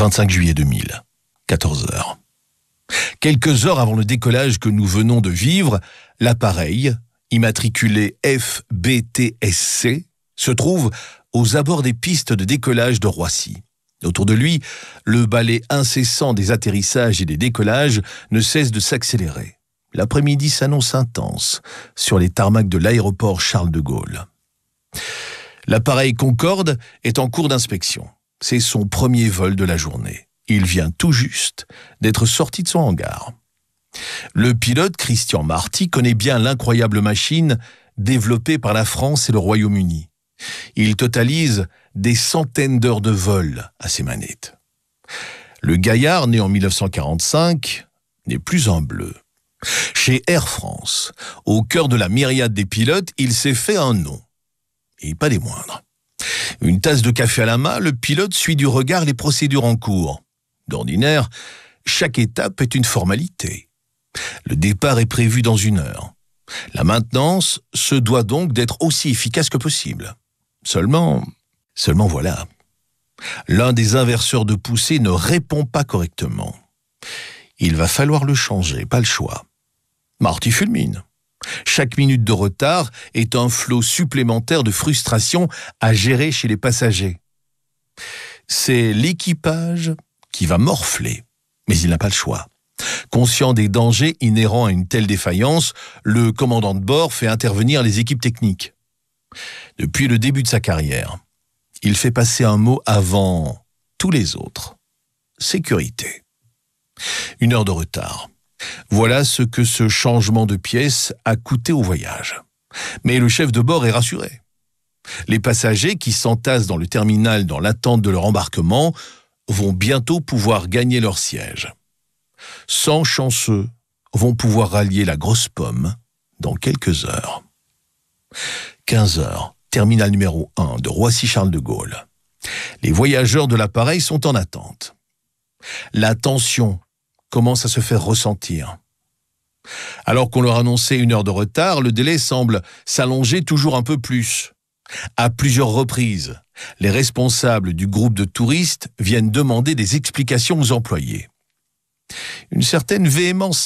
25 juillet 2000, 14 heures. Quelques heures avant le décollage que nous venons de vivre, l'appareil, immatriculé FBTSC, se trouve aux abords des pistes de décollage de Roissy. Autour de lui, le balai incessant des atterrissages et des décollages ne cesse de s'accélérer. L'après-midi s'annonce intense sur les tarmacs de l'aéroport Charles de Gaulle. L'appareil Concorde est en cours d'inspection. C'est son premier vol de la journée. Il vient tout juste d'être sorti de son hangar. Le pilote Christian Marty connaît bien l'incroyable machine développée par la France et le Royaume-Uni. Il totalise des centaines d'heures de vol à ses manettes. Le gaillard, né en 1945, n'est plus un bleu. Chez Air France, au cœur de la myriade des pilotes, il s'est fait un nom. Et pas des moindres. Une tasse de café à la main, le pilote suit du regard les procédures en cours. D'ordinaire, chaque étape est une formalité. Le départ est prévu dans 1 heure. La maintenance se doit donc d'être aussi efficace que possible. Seulement voilà. L'un des inverseurs de poussée ne répond pas correctement. Il va falloir le changer, pas le choix. Marty fulmine. Chaque minute de retard est un flot supplémentaire de frustration à gérer chez les passagers. C'est l'équipage qui va morfler, mais il n'a pas le choix. Conscient des dangers inhérents à une telle défaillance, le commandant de bord fait intervenir les équipes techniques. Depuis le début de sa carrière, il fait passer un mot avant tous les autres. Sécurité. 1 heure de retard. Voilà ce que ce changement de pièce a coûté au voyage. Mais le chef de bord est rassuré. Les passagers qui s'entassent dans le terminal dans l'attente de leur embarquement vont bientôt pouvoir gagner leur siège. 100 chanceux vont pouvoir rallier la grosse pomme dans quelques heures. 15 heures, terminal numéro 1 de Roissy-Charles de Gaulle. Les voyageurs de l'appareil sont en attente. La tension commence à se faire ressentir. Alors qu'on leur annonçait 1 heure de retard, le délai semble s'allonger toujours un peu plus. À plusieurs reprises, les responsables du groupe de touristes viennent demander des explications aux employés. Une certaine véhémence